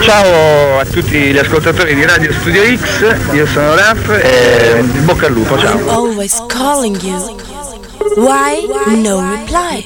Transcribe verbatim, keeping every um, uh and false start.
Ciao a tutti gli ascoltatori di Radio Studio X, io sono Raf e bocca al lupo, ciao. I'm always calling you. Why no reply?